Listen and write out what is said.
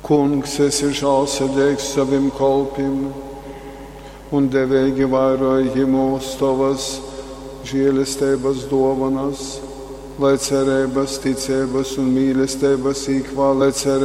Kungs, esi žēlsirdīgs saviem kalpiem un devīgi vairoji mūs tavas žēlistības dovanas, lai cerības, ticības un mīlestības īkvā, lai cerības